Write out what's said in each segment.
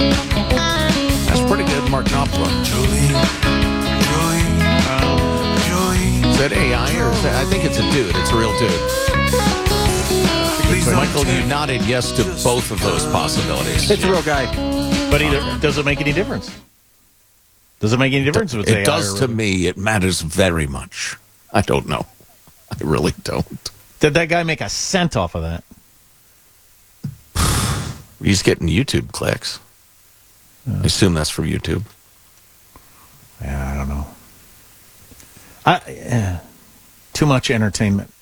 That's pretty good, Mark Knopfler. Is that AI or is that, I think it's a dude. It's a real dude. So Michael, you nodded yes to both of those possibilities. It's a real guy. But either does it make any difference? Does it make any difference if it's AI? It does to me. It matters very much. I don't know. I really don't. Did that guy make a cent off of that? He's getting YouTube clicks. I assume that's for YouTube. Yeah, I don't know. Too much entertainment.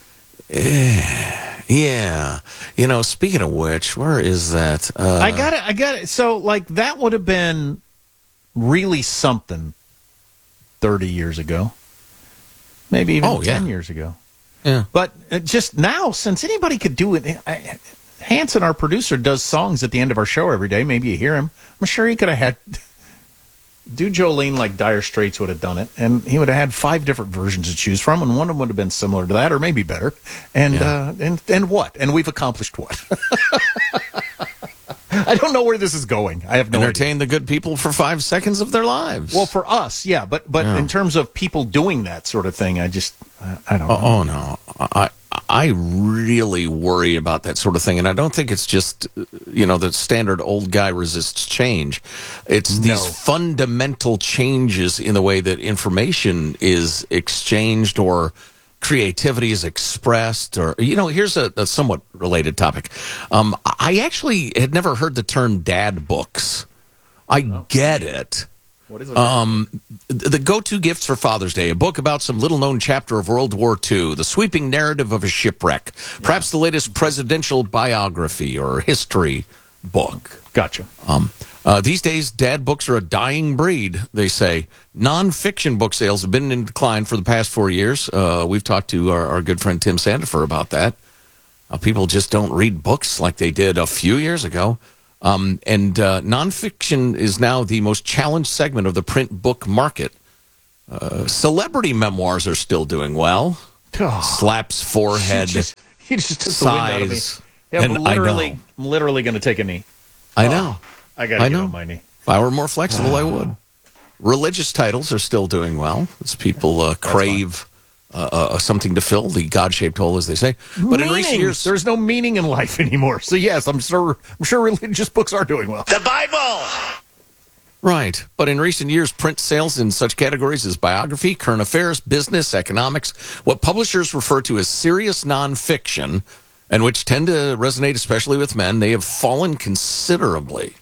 Yeah. You know, speaking of which, where is that? I got it. So, like, that would have been really something 30 years ago. Maybe even 10 years ago. Yeah. But just now, since anybody could do it, Hanson, our producer, does songs at the end of our show every day. Maybe you hear him. I'm sure he could have had... Do Jolene like Dire Straits would have done it, and he would have had 5 different versions to choose from, and one of them would have been similar to that, or maybe better. And and what? And we've accomplished what? I don't know where this is going. I have no Entertain idea. the good people for 5 seconds of their lives. Well, for us, yeah, but in terms of people doing that sort of thing, I don't know. Oh no, I really worry about that sort of thing, and I don't think it's just the standard old guy resists change. It's these fundamental changes in the way that information is exchanged or creativity is expressed, or here's a somewhat related topic. I actually had never heard the term dad books. I get it. What is it? The go-to gifts for Father's Day, a book about some little-known chapter of World War II, the sweeping narrative of a shipwreck, perhaps the latest presidential biography or history book. Gotcha. These days, dad books are a dying breed, they say. Non-fiction book sales have been in decline for the past 4 years. We've talked to our good friend Tim Sandifer about that. People just don't read books like they did a few years ago. And nonfiction is now the most challenged segment of the print book market. Celebrity memoirs are still doing well. Slaps forehead, He just took the wind out of me. sighs. Yeah, And I'm literally going to take a knee. I know. I got to get on my knee. If I were more flexible, I would. Religious titles are still doing well as people crave something to fill the God-shaped hole, as they say. But in recent years, there's no meaning in life anymore. So yes, I'm sure religious books are doing well. The Bible. right. But in recent years, print sales in such categories as biography, current affairs, business, economics, what publishers refer to as serious nonfiction, and which tend to resonate especially with men, they have fallen considerably.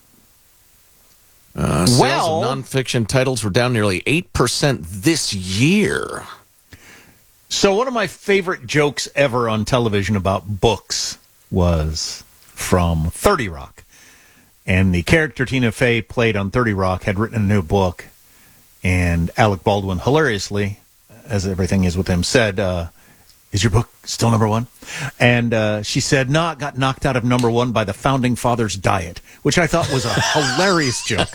Sales of nonfiction titles were down nearly 8% this year. So one of my favorite jokes ever on television about books was from 30 Rock. And the character Tina Fey played on 30 Rock had written a new book. And Alec Baldwin, hilariously, as everything is with him, said, is your book still number one? And she said, no, it got knocked out of number one by the Founding Fathers' diet, which I thought was a hilarious joke.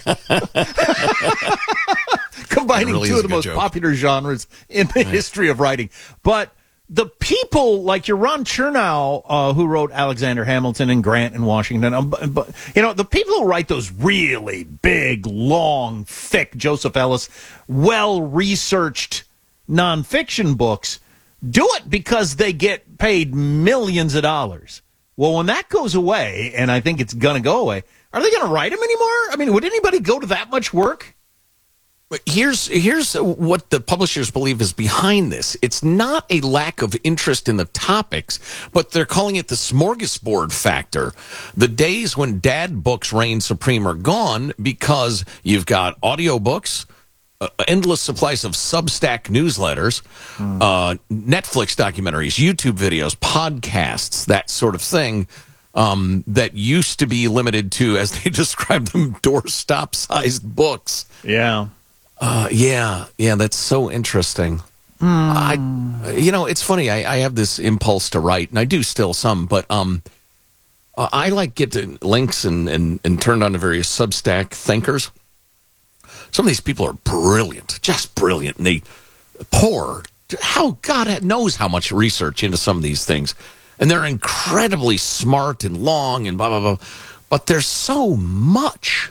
Combining really two is of a the most good joke. popular genres in the history of writing. But the people, like your Ron Chernow, who wrote Alexander Hamilton and Grant and Washington, but the people who write those really big, long, thick Joseph Ellis, well-researched nonfiction books do it because they get paid millions of dollars. Well, when that goes away, and I think it's going to go away, are they going to write them anymore? I mean, would anybody go to that much work? But here's what the publishers believe is behind this. It's not a lack of interest in the topics, but they're calling it the smorgasbord factor. The days when dad books reign supreme are gone because you've got audiobooks, endless supplies of Substack newsletters, Netflix documentaries, YouTube videos, podcasts, that sort of thing, that used to be limited to, as they describe them, doorstop-sized books. Yeah. Yeah, that's so interesting. It's funny. I have this impulse to write, and I do still some, but I get to links and turn on to various Substack thinkers. Some of these people are brilliant, just brilliant, and they pour, God knows how much research into some of these things, and they're incredibly smart and long and blah, blah, blah. but there's so much.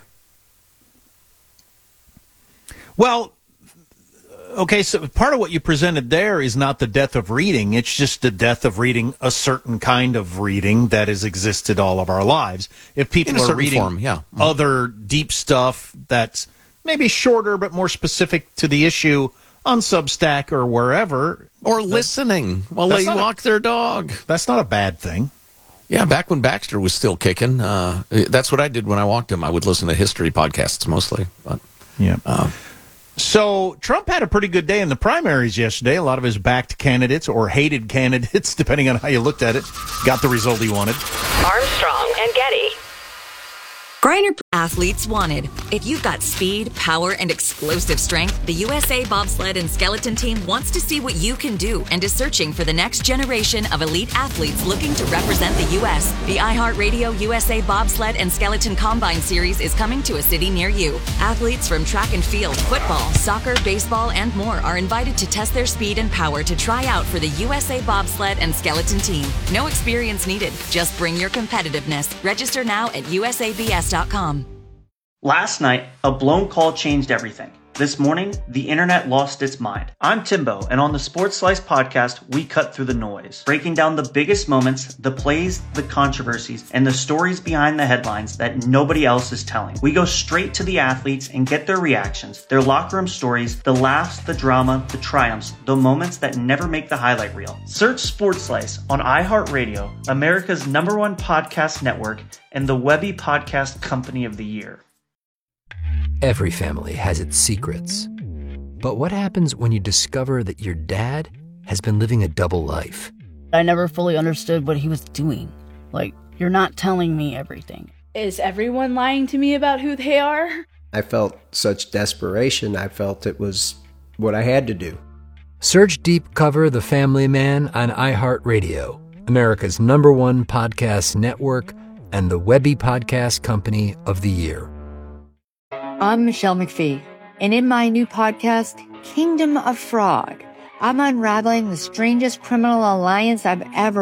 Well, okay, so part of what you presented there is not the death of reading. It's just the death of reading a certain kind of reading that has existed all of our lives. If people are reading other deep stuff that's maybe shorter but more specific to the issue on Substack or wherever. Or listening while they walk their dog. That's not a bad thing. Yeah, back when Baxter was still kicking, that's what I did when I walked him. I would listen to history podcasts mostly. But yeah. So Trump had a pretty good day in the primaries yesterday. A lot of his backed candidates or hated candidates, depending on how you looked at it, got the result he wanted. Armstrong and Getty. Griner athletes wanted. If you've got speed, power, and explosive strength, the USA Bobsled and Skeleton Team wants to see what you can do and is searching for the next generation of elite athletes looking to represent the U.S. The iHeartRadio USA Bobsled and Skeleton Combine Series is coming to a city near you. Athletes from track and field, football, soccer, baseball, and more are invited to test their speed and power to try out for the USA Bobsled and Skeleton Team. No experience needed. Just bring your competitiveness. Register now at usabs.com. Last night, a blown call changed everything. This morning, the internet lost its mind. I'm Timbo, and on the Sports Slice podcast, we cut through the noise, breaking down the biggest moments, the plays, the controversies, and the stories behind the headlines that nobody else is telling. We go straight to the athletes and get their reactions, their locker room stories, the laughs, the drama, the triumphs, the moments that never make the highlight reel. Search Sports Slice on iHeartRadio, America's #1 podcast network, and the Webby Podcast Company of the Year. Every family has its secrets. But what happens when you discover that your dad has been living a double life? I never fully understood what he was doing. Like, you're not telling me everything. Is everyone lying to me about who they are? I felt such desperation. I felt it was what I had to do. Search Deep Cover The Family Man on iHeartRadio, America's #1 podcast network, and the Webby Podcast Company of the Year. I'm Michelle McPhee, and in my new podcast, Kingdom of Frog, I'm unraveling the strangest criminal alliance I've ever